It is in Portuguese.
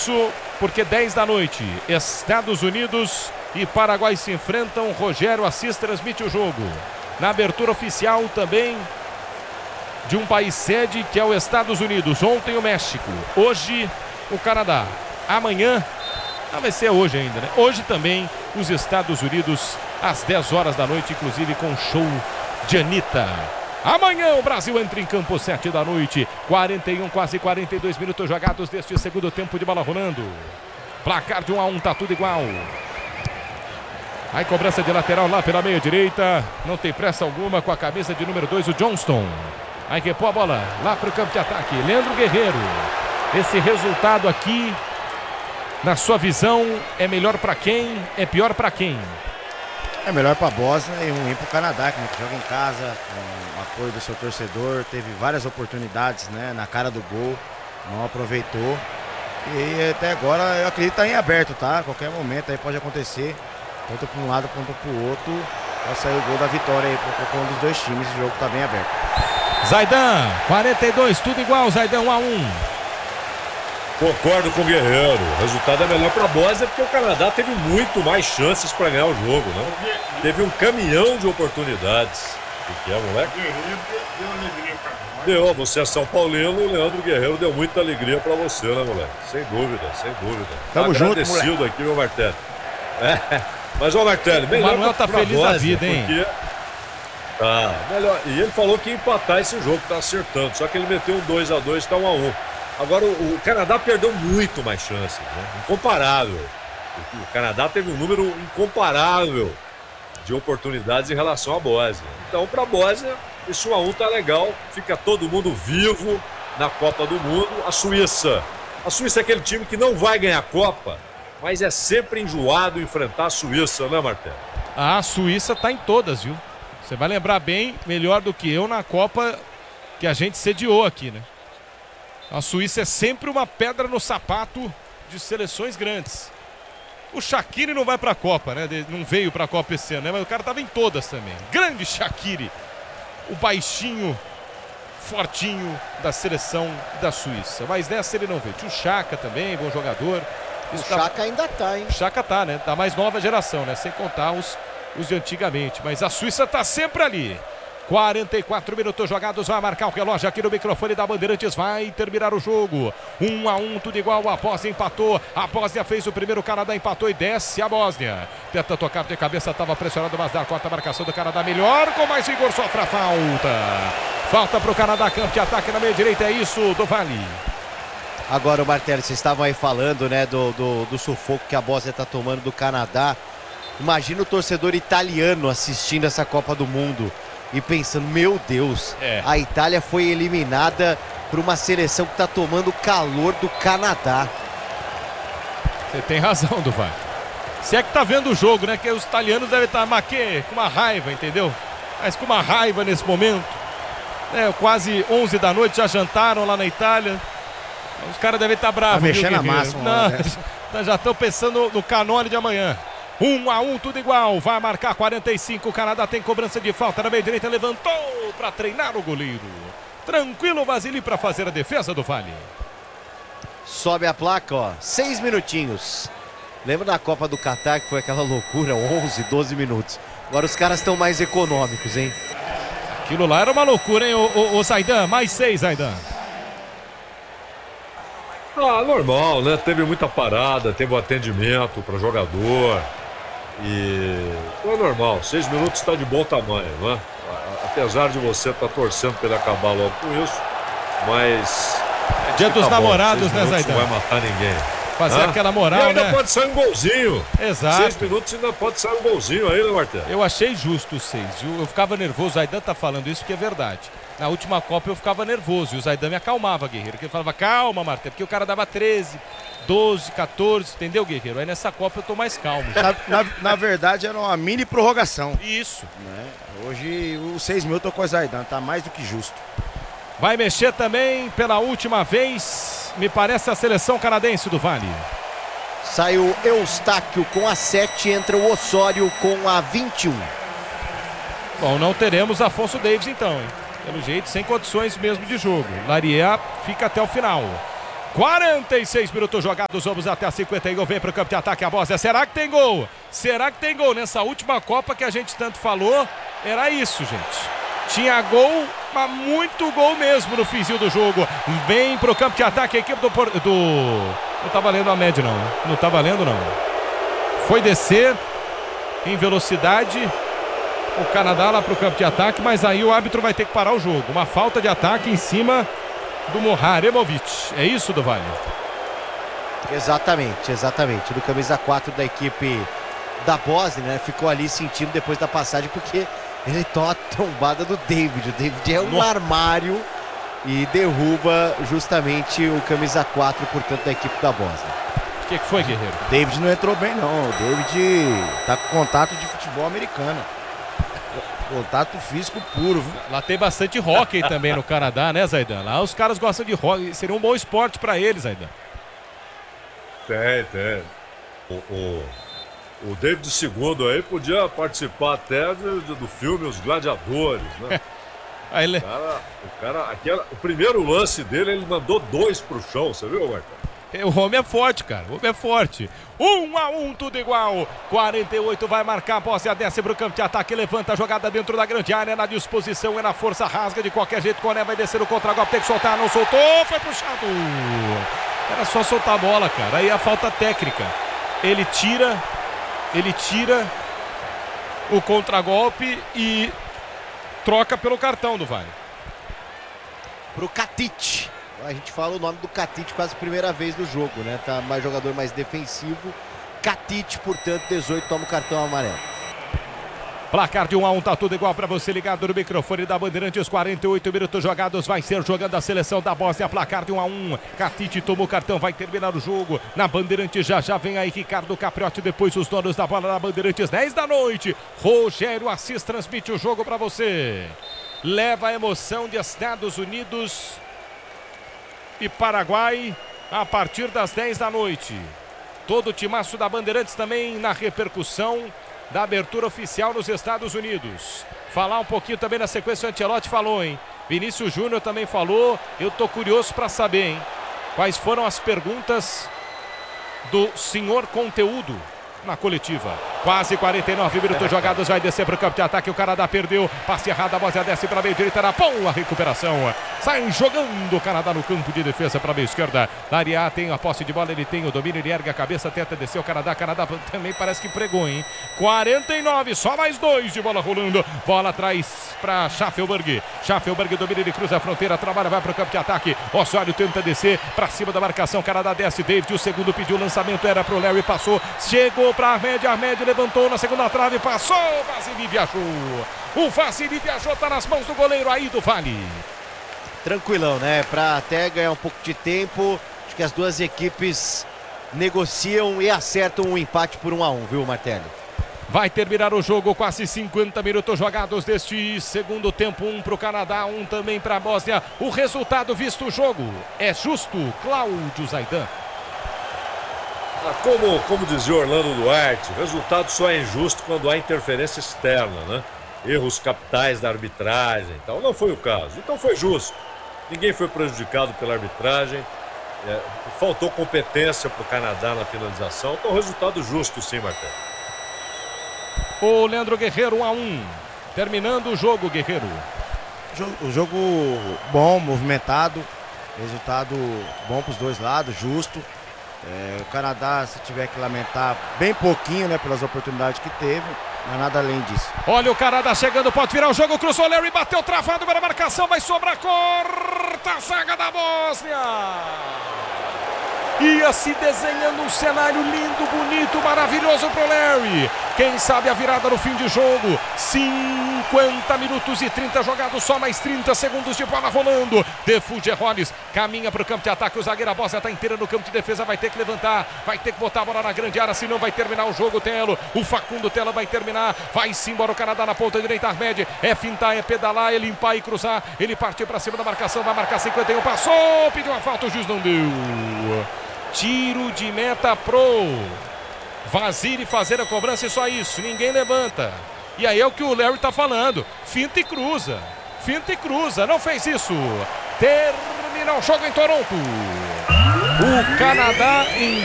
Isso porque 10 da noite, Estados Unidos e Paraguai se enfrentam. Rogério Assis transmite o jogo. Na abertura oficial também de um país sede, que é os Estados Unidos. Ontem o México, hoje o Canadá. Amanhã, vai ser hoje ainda, né? Hoje também os Estados Unidos, às 10 horas da noite, inclusive com show de Anitta. Amanhã o Brasil entra em campo, 7 da noite, 41, quase 42 minutos jogados deste segundo tempo de bola rolando. Placar de 1-1, tá tudo igual. Aí cobrança de lateral lá pela meia direita, não tem pressa alguma, com a camisa de número 2, o Johnston. Aí repõe a bola lá para o campo de ataque, Leandro Guerreiro. Esse resultado aqui, na sua visão, é melhor para quem? É pior para quem? É melhor para a Bósnia e ruim para o Canadá, que joga em casa, com o apoio do seu torcedor, teve várias oportunidades, né, na cara do gol, não aproveitou. E até agora eu acredito que está em aberto, tá? A qualquer momento aí pode acontecer, tanto para um lado quanto para o outro, vai sair o gol da vitória aí para um dos dois times, o jogo está bem aberto. Zaidan, 42, tudo igual, Zaidan, 1-1. Concordo com o Guerreiro. O resultado é melhor para a Bósnia porque o Canadá teve muito mais chances para ganhar o jogo, né? Teve um caminhão de oportunidades. O que é, moleque? Deu, você é São Paulino, o Leandro Guerreiro deu muita alegria para você, né, moleque? Sem dúvida, sem dúvida. Tamo junto, agradecido aqui, meu Martelli. Mas, ô Martelli, melhor. O Manuel tá feliz da vida, hein? Porque... Tá, melhor. E ele falou que ia empatar esse jogo, tá acertando. Só que ele meteu um 2-2, tá 1-1. Agora o Canadá perdeu muito mais chances, né? Incomparável. O Canadá teve um número incomparável de oportunidades em relação à Bósnia. Então, para a Bósnia, esse 1-1 tá legal. Fica todo mundo vivo na Copa do Mundo. A Suíça é aquele time que não vai ganhar a Copa, mas é sempre enjoado enfrentar a Suíça, né, Martelo? A Suíça tá em todas, viu? Você vai lembrar bem, melhor do que eu, na Copa que a gente sediou aqui, né? A Suíça é sempre uma pedra no sapato de seleções grandes. O Shaqiri não vai para a Copa, né? Não veio para a Copa esse ano, né? Mas o cara estava em todas também. Grande Shaqiri, o baixinho, fortinho da seleção da Suíça. Mas nessa ele não veio. Tinha o Xhaka também, bom jogador. O Xhaka ainda tá, hein? O Xhaka tá, né? Da mais nova geração, né? Sem contar os de antigamente. Mas a Suíça tá sempre ali. 44 minutos jogados, vai marcar o relógio aqui no microfone da Bandeirantes, vai terminar o jogo. 1-1, tudo igual, a Bósnia empatou, a Bósnia fez o primeiro, o Canadá empatou e desce a Bósnia. Tenta tocar de cabeça, estava pressionado, mas dá corta a marcação do Canadá, melhor, com mais vigor, sofre a falta. Falta para o Canadá, campo de ataque na meia direita, é isso, do Vale. Agora, o Martelli, vocês estavam aí falando, né, do sufoco que a Bósnia está tomando do Canadá. Imagina o torcedor italiano assistindo essa Copa do Mundo e pensando, meu Deus, a Itália foi eliminada por uma seleção que está tomando calor do Canadá. Você tem razão, Duval. Se é que tá vendo o jogo, né? Que os italianos devem estar com uma raiva, entendeu? Mas com uma raiva nesse momento. Quase 11 da noite, já jantaram lá na Itália. Os caras devem estar bravos. Tá mexendo a massa. Já estão pensando no canone de amanhã. 1-1, tudo igual, vai marcar 45, o Canadá tem cobrança de falta na meia direita, levantou para treinar o goleiro. Tranquilo, Vasily, para fazer a defesa do Vale. Sobe a placa, ó, 6 minutinhos. Lembra da Copa do Catar, que foi aquela loucura, 11, 12 minutos. Agora os caras estão mais econômicos, hein? Aquilo lá era uma loucura, hein, o Zaidan, mais 6, Zaidan. Normal, né? Teve muita parada, teve um atendimento para jogador. E é normal, 6 minutos está de bom tamanho, né? Apesar de você estar torcendo para ele acabar logo com isso, mas... Dia dos namorados, né, Zaidan? Não vai matar ninguém. Fazer aquela moral, e ainda né? pode sair um golzinho. Exato. 6 minutos ainda pode sair um golzinho aí, né, Martelo? Eu achei justo os 6, viu? Eu ficava nervoso, o Zaidan tá falando isso porque é verdade. Na última Copa eu ficava nervoso e o Zaidan me acalmava, Guerreiro. Que ele falava, calma, Martelo, porque o cara dava 13, 12, 14, entendeu, Guerreiro? Aí nessa Copa eu tô mais calmo. Na verdade era uma mini prorrogação. Isso. Né? Hoje os 6 minutos com o Zaidan, tá mais do que justo. Vai mexer também pela última vez, me parece, a seleção canadense do Vale. Saiu Eustáquio com a 7, entra o Osório com a 21. Bom, não teremos Afonso Davies então, hein? Pelo jeito, sem condições mesmo de jogo. Larier fica até o final. 46 minutos jogados, vamos até a 51, vem pro campo de ataque a Bósnia. Será que tem gol? Será que tem gol? Nessa última Copa que a gente tanto falou, era isso, gente. Tinha gol, mas muito gol mesmo no finzinho do jogo. Vem pro campo de ataque a equipe do... Não tá valendo a média, não. Não tá valendo, não. Foi descer em velocidade o Canadá lá pro campo de ataque, mas aí o árbitro vai ter que parar o jogo. Uma falta de ataque em cima do Moharemovic. É isso, do Vale? Exatamente. Do camisa 4 da equipe da Bósnia, né? Ficou ali sentindo depois da passagem, porque ele toma a trombada do David. O David é um armário e derruba justamente o camisa 4, portanto, da equipe da Bósnia. O que foi, Guerreiro? O David não entrou bem, não. O David tá com contato de futebol americano. Contato físico puro, viu? Lá tem bastante hóquei também no Canadá, né, Zaidan? Lá os caras gostam de hóquei. Seria um bom esporte pra eles, Zaidan. Tem. O David II aí podia participar até do filme Os Gladiadores, né? Aí ele... o primeiro lance dele, ele mandou 2 pro chão, você viu, Marcão? O homem é forte, cara. O homem é forte. 1-1, tudo igual. 48 vai marcar. A Bósnia desce pro campo de ataque. Levanta a jogada dentro da grande área. Na disposição, é na força. Rasga de qualquer jeito. Coné vai descer o contra-golpe. Tem que soltar. Não soltou. Foi puxado. Era só soltar a bola, cara. Aí a falta técnica. Ele tira o contra-golpe e troca pelo cartão do Vale. Pro Katic. A gente fala o nome do Katic quase a primeira vez no jogo, né? Tá mais jogador mais defensivo. Katic, portanto, 18, toma o cartão amarelo. Placar de 1-1, tá tudo igual para você ligado no microfone da Bandeirantes. 48 minutos jogados, vai ser jogando a seleção da Bósnia. Placar de 1-1, Katic tomou o cartão, vai terminar o jogo. Na Bandeirantes já vem aí Ricardo Capriotti, depois os donos da bola na Bandeirantes, 10 da noite. Rogério Assis transmite o jogo para você. Leva a emoção de Estados Unidos e Paraguai a partir das 10 da noite. Todo o timaço da Bandeirantes também na repercussão da abertura oficial nos Estados Unidos. Falar um pouquinho também na sequência, o Ancelotti falou, hein? Vinícius Júnior também falou. Eu tô curioso para saber, hein? Quais foram as perguntas do senhor conteúdo na coletiva. Quase 49 minutos jogados, vai descer para o campo de ataque, o Canadá perdeu, passe errado, a Bósnia desce para a meia direita, era bom a recuperação, sai jogando o Canadá no campo de defesa para a meia esquerda, Lariá tem a posse de bola, ele tem o domínio, ele ergue a cabeça, tenta descer o Canadá também parece que pregou, hein? 49, só mais 2 de bola rolando, bola atrás para Schaffelberg domina, ele cruza a fronteira, trabalha, vai para o campo de ataque, Osório tenta descer para cima da marcação, Canadá desce, David, o segundo pediu o lançamento, era para o Larry, passou, chegou para Armédio levantou na segunda trave, passou, o Vasily viajou, tá nas mãos do goleiro aí do Vale. Tranquilão, né? Para até ganhar um pouco de tempo, acho que as duas equipes negociam e acertam um empate por 1-1, viu, Martelli? Vai terminar o jogo, quase 50 minutos jogados deste segundo tempo, 1 para o Canadá, 1 também para a Bósnia. O resultado visto o jogo é justo, Cláudio Zaidan. Como dizia Orlando Duarte, o resultado só é injusto quando há interferência externa, né? Erros capitais da arbitragem e tal. Não foi o caso. Então foi justo. Ninguém foi prejudicado pela arbitragem. Faltou competência para o Canadá na finalização. Então resultado justo sim, Marcelo. O Leandro Guerreiro, 1-1. Terminando o jogo, Guerreiro. O jogo bom, movimentado. Resultado bom para os dois lados, justo. O Canadá, se tiver que lamentar, bem pouquinho, né, pelas oportunidades que teve, mas nada além disso. Olha o Canadá chegando, pode virar o jogo, cruzou, Larry bateu travado para a marcação, vai sobrar, corta a zaga da Bósnia. Ia se desenhando um cenário lindo, bonito, maravilhoso pro Larry. Quem sabe a virada no fim de jogo. 50 minutos e 30 jogados, só mais 30 segundos de bola rolando. De Fugerones caminha para o campo de ataque. O zagueiro, a Bósnia está inteira no campo de defesa. Vai ter que levantar, vai ter que botar a bola na grande área, senão vai terminar o jogo. Telo, o Facundo Telo vai terminar. Vai sim embora o Canadá na ponta direita. Armed é fintar, é pedalar, é limpar e cruzar. Ele partiu para cima da marcação, vai marcar 51. Passou, pediu a falta, o juiz não deu. Tiro de meta pro Vasily fazer a cobrança e só isso, ninguém levanta. E aí é o que o Larry tá falando, finta e cruza, não fez isso. Termina o jogo em Toronto. O Canadá em